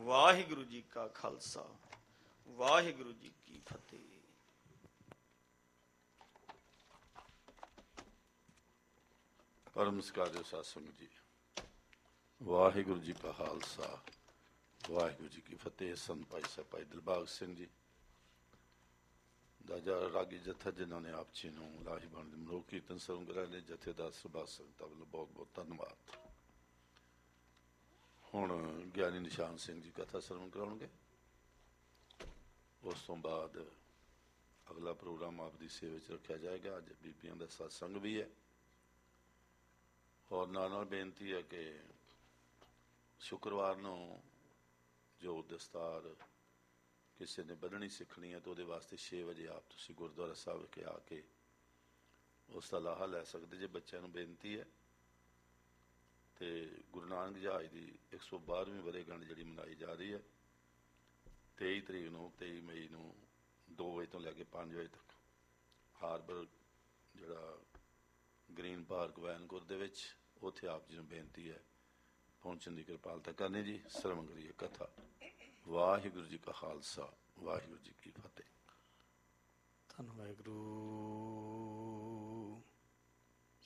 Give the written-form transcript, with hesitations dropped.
ਵਾਹਿਗੁਰੂ ਜੀ ਕਾ ਖਾਲਸਾ, ਵਾਹਿਗੁਰੂ ਜੀ ਕੀ ਫਤਿਹ। ਪਰਮ ਸਤਿਕਾਰਯੋਗ ਸਾਧ ਸੰਗਤ ਜੀ, ਵਾਹਿਗੁਰੂ ਜੀ ਕਾ ਖਾਲਸਾ, ਵਾਹਿਗੁਰੂ ਜੀ ਕੀ ਫਤਿਹ। ਸੰਤ ਭਾਈ ਸਾਹਿਬ ਭਾਈ ਦਿਲਬਾਗ ਸਿੰਘ ਜੀ ਦਾ ਰਾਗੀ ਜਥਾ, ਜਿਨ੍ਹਾਂ ਨੇ ਆਪ ਜੀ ਨੂੰ ਲਾਹੀ ਬਾਣੀ ਦੇ ਮਨੋਹ ਕੀਰਤਨ ਸਰਵਣ ਕਰਾਏ ਨੇ, ਜਥੇਦਾਰ ਸਰਬੱਤ ਸੰਗਤਾਂ ਵੱਲੋਂ ਬਹੁਤ ਬਹੁਤ ਧੰਨਵਾਦ। ਹੁਣ ਗਿਆਨੀ ਨਿਸ਼ਾਨ ਸਿੰਘ ਜੀ ਕਥਾ ਸਰਵਣ ਕਰਾਉਣਗੇ। ਉਸ ਤੋਂ ਬਾਅਦ ਅਗਲਾ ਪ੍ਰੋਗਰਾਮ ਆਪ ਦੀ ਸੇਵਾ 'ਚ ਰੱਖਿਆ ਜਾਏਗਾ। ਅੱਜ ਬੀਬੀਆਂ ਦਾ ਸਤਸੰਗ ਵੀ ਹੈ, ਔਰ ਨਾਲ ਬੇਨਤੀ ਹੈ ਕਿ ਸ਼ੁੱਕਰਵਾਰ ਨੂੰ ਜੋ ਦਸਤਾਰ ਕਿਸੇ ਨੇ ਬੰਨ੍ਹਣੀ ਸਿੱਖਣੀ ਹੈ ਤਾਂ ਉਹਦੇ ਵਾਸਤੇ 6 ਵਜੇ ਆਪ ਤੁਸੀਂ ਗੁਰਦੁਆਰਾ ਸਾਹਿਬ ਵਿਖੇ ਆ ਕੇ ਉਸ ਦਾ ਲਾਹਾ ਲੈ ਸਕਦੇ ਜੇ। ਬੱਚਿਆਂ ਨੂੰ ਬੇਨਤੀ ਹੈ। ਅਤੇ ਗੁਰੂ ਨਾਨਕ ਜਹਾਜ਼ ਦੀ 112ਵੀਂ ਵਰ੍ਹੇਗੰਢ ਜਿਹੜੀ ਮਨਾਈ ਜਾ ਰਹੀ ਹੈ 23 ਤਰੀਕ ਨੂੰ, 23 ਮਈ ਨੂੰ 2 ਵਜੇ ਤੋਂ ਲੈ ਕੇ 5 ਵਜੇ ਤੱਕ ਹਾਰਬਰ ਜਿਹੜਾ ਗ੍ਰੀਨ ਪਾਰਕ ਵੈਨਕੁਵਰ ਦੇ ਵਿੱਚ, ਉੱਥੇ ਆਪ ਜੀ ਨੂੰ ਬੇਨਤੀ ਹੈ ਪਹੁੰਚਣ ਦੀ ਕਿਰਪਾਲਤਾ ਕਰਨੀ ਜੀ। ਸਰਵਣ ਕਰੀਏ ਕਥਾ। ਵਾਹਿਗੁਰੂ ਜੀ ਕਾ ਖਾਲਸਾ, ਵਾਹਿਗੁਰੂ ਜੀ ਕੀ ਫਤਿਹ। ਧੰਨ ਵਾਹਿਗੁਰੂ।